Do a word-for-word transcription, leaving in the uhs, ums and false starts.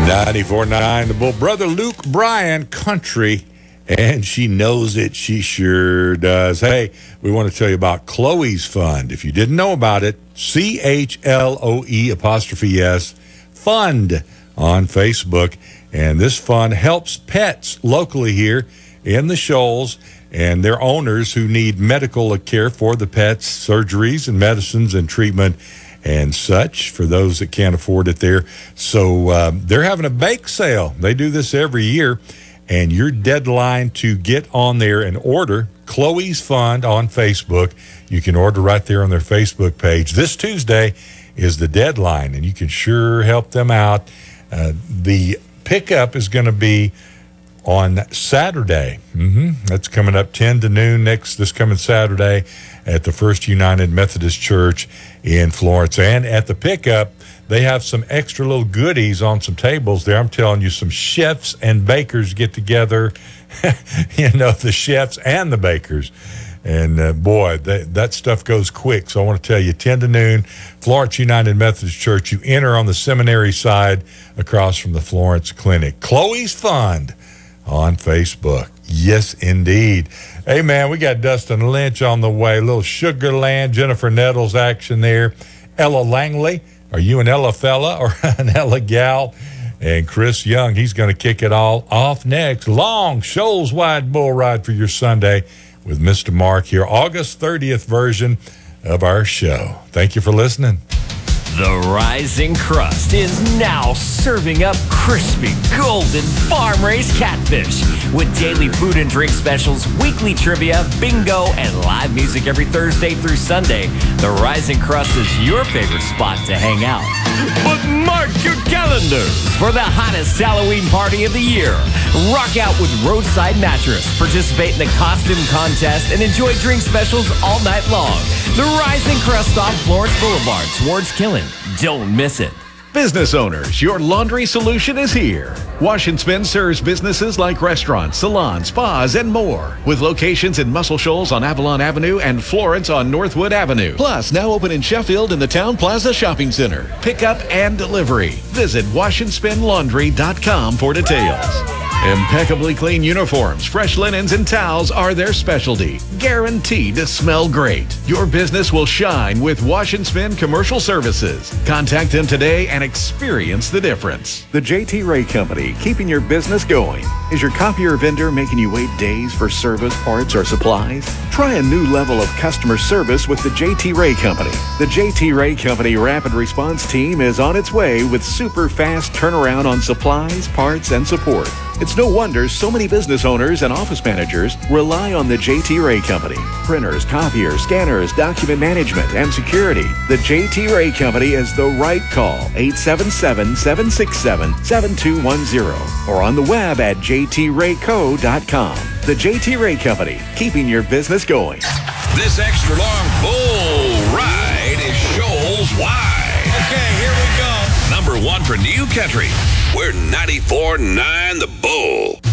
ninety-four point nine, the Bull. Brother Luke Bryan, country, and she knows it. She sure does. Hey, we want to tell you about Chloe's Fund. If you didn't know about it, C H L O E apostrophe S, Fund on Facebook. And this fund helps pets locally here in the Shoals and their owners who need medical care for the pets, surgeries and medicines and treatment and such for those that can't afford it there. So uh, they're having a bake sale. They do this every year, and your deadline to get on there and order Chloe's Fund on Facebook, you can order right there on their Facebook page. This Tuesday is the deadline, and you can sure help them out. Uh, the pickup is going to be on Saturday. Mm-hmm. That's coming up ten to noon next this coming Saturday at the First United Methodist Church in Florence. And at the pickup, they have some extra little goodies on some tables there. I'm telling you, some chefs and bakers get together, you know, the chefs and the bakers. And, uh, boy, that, that stuff goes quick. So I want to tell you, ten to noon, Florence United Methodist Church. You enter on the seminary side across from the Florence Clinic. Chloe's Fund on Facebook. Yes, indeed. Hey, man, we got Dustin Lynch on the way. A little Sugarland, Jennifer Nettles action there. Ella Langley. Are you an Ella fella or an Ella gal? And Chris Young, he's going to kick it all off next. Long, Shoals-wide bull ride for your Sunday with Mister Mark here. August thirtieth version of our show. Thank you for listening. The Rising Crust is now serving up crispy, golden, farm-raised catfish with daily food and drink specials, weekly trivia, bingo, and live music every Thursday through Sunday. The Rising Crust is your favorite spot to hang out. But mark your calendars for the hottest Halloween party of the year. Rock out with Roadside Mattress, participate in the costume contest, and enjoy drink specials all night long. The Rising Crust off Florence Boulevard towards Killen. Don't miss it. Business owners, your laundry solution is here. Wash and Spin serves businesses like restaurants, salons, spas, and more. With locations in Muscle Shoals on Avalon Avenue and Florence on Northwood Avenue. Plus, now open in Sheffield in the Town Plaza Shopping Center. Pickup and delivery. Visit wash and spin laundry dot com for details. Impeccably clean uniforms, fresh linens, and towels are their specialty. Guaranteed to smell great. Your business will shine with Wash and Spin Commercial Services. Contact them today and experience the difference. The J T Ray Company, keeping your business going. Is your copier vendor making you wait days for service, parts, or supplies? Try a new level of customer service with the J T Ray Company. The J T Ray Company Rapid Response Team is on its way with super fast turnaround on supplies, parts, and support. It's no wonder so many business owners and office managers rely on the J T Ray Company. Printers, copiers, scanners, document management, and security. The J T Ray Company is the right call. eight seven seven, seven six seven, seven two one zero or on the web at j t ray co dot com. The J T Ray Company, keeping your business going. This extra long bull ride is Shoals-wide. Okay, here we go. Number one for New Country. We're ninety-four point nine The